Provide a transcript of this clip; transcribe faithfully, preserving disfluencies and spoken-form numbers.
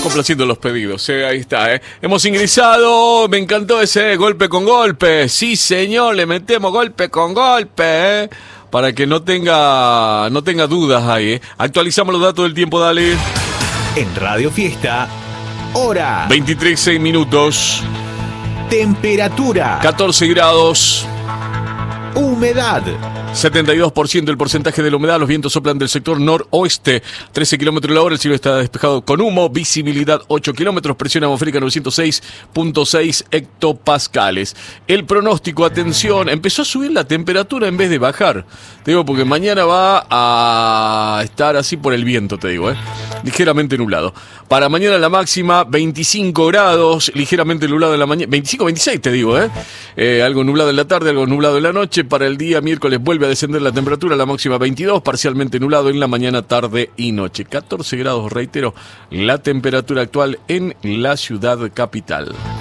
complaciendo los pedidos, eh, ahí está, eh. Hemos ingresado, me encantó ese eh, golpe con golpe. Sí, señor, le metemos golpe con golpe, eh, para que no tenga, no tenga dudas ahí, eh. Actualizamos los datos del tiempo, dale. En Radio Fiesta, hora veintitrés, seis minutos. Temperatura catorce grados. Humedad setenta y dos por ciento el porcentaje de la humedad. Los vientos soplan del sector noroeste, trece kilómetros la hora. El cielo está despejado con humo. Visibilidad ocho kilómetros. Presión atmosférica novecientos seis punto seis hectopascales. El pronóstico, atención, empezó a subir la temperatura en vez de bajar. Te digo porque mañana va a estar así por el viento, te digo, ¿eh? Ligeramente nublado. Para mañana la máxima veinticinco grados, ligeramente nublado en la mañana, veinticinco, veintiséis te digo, ¿eh? ¿eh? Algo nublado en la tarde, algo nublado en la noche. Para el día miércoles vuelve a descender la temperatura, la máxima veintidós, parcialmente nublado en la mañana, tarde y noche. catorce grados, reitero, la temperatura actual en la ciudad capital.